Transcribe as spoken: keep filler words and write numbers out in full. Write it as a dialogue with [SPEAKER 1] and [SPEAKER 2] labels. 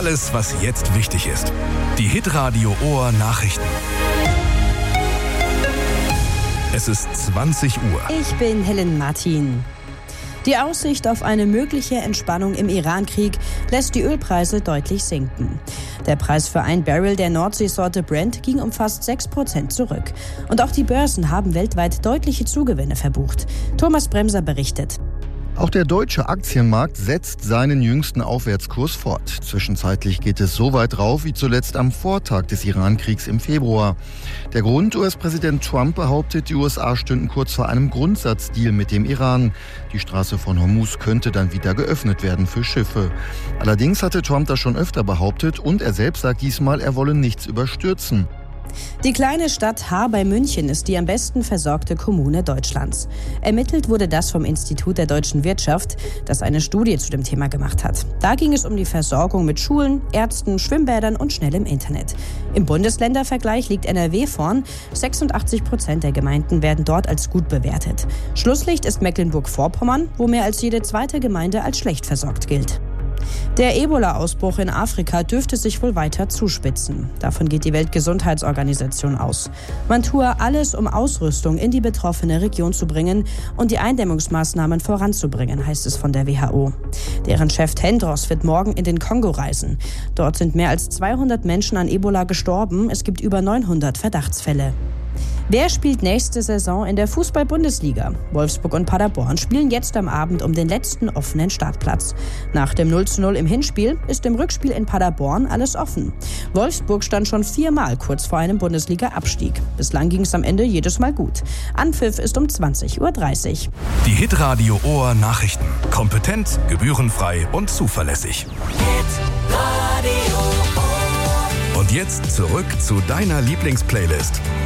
[SPEAKER 1] Alles, was jetzt wichtig ist. Die Hitradio Ohr Nachrichten. Es ist zwanzig Uhr.
[SPEAKER 2] Ich bin Helen Martin. Die Aussicht auf eine mögliche Entspannung im Iran-Krieg lässt die Ölpreise deutlich sinken. Der Preis für ein Barrel der Nordseesorte Brent ging um fast sechs Prozent zurück. Und auch die Börsen haben weltweit deutliche Zugewinne verbucht. Thomas Bremser berichtet.
[SPEAKER 3] Auch der deutsche Aktienmarkt setzt seinen jüngsten Aufwärtskurs fort. Zwischenzeitlich geht es so weit rauf wie zuletzt am Vortag des Iran-Kriegs im Februar. Der Grund: U S-Präsident Trump behauptet, die U S A stünden kurz vor einem Grundsatzdeal mit dem Iran. Die Straße von Hormuz könnte dann wieder geöffnet werden für Schiffe. Allerdings hatte Trump das schon öfter behauptet und er selbst sagt diesmal, er wolle nichts überstürzen.
[SPEAKER 2] Die kleine Stadt Haar bei München ist die am besten versorgte Kommune Deutschlands. Ermittelt wurde das vom Institut der deutschen Wirtschaft, das eine Studie zu dem Thema gemacht hat. Da ging es um die Versorgung mit Schulen, Ärzten, Schwimmbädern und schnellem Internet. Im Bundesländervergleich liegt N R W vorn. sechsundachtzig Prozent der Gemeinden werden dort als gut bewertet. Schlusslicht ist Mecklenburg-Vorpommern, wo mehr als jede zweite Gemeinde als schlecht versorgt gilt. Der Ebola-Ausbruch in Afrika dürfte sich wohl weiter zuspitzen. Davon geht die Weltgesundheitsorganisation aus. Man tue alles, um Ausrüstung in die betroffene Region zu bringen und die Eindämmungsmaßnahmen voranzubringen, heißt es von der W H O. Deren Chef Tedros wird morgen in den Kongo reisen. Dort sind mehr als zweihundert Menschen an Ebola gestorben. Es gibt über neunhundert Verdachtsfälle. Wer spielt nächste Saison in der Fußball-Bundesliga? Wolfsburg und Paderborn spielen jetzt am Abend um den letzten offenen Startplatz. Nach dem null zu null im Hinspiel ist im Rückspiel in Paderborn alles offen. Wolfsburg stand schon viermal kurz vor einem Bundesliga-Abstieg. Bislang ging es am Ende jedes Mal gut. Anpfiff ist um zwanzig Uhr dreißig.
[SPEAKER 1] Die Hitradio Ohr Nachrichten. Kompetent, gebührenfrei und zuverlässig. Und jetzt zurück zu deiner Lieblingsplaylist.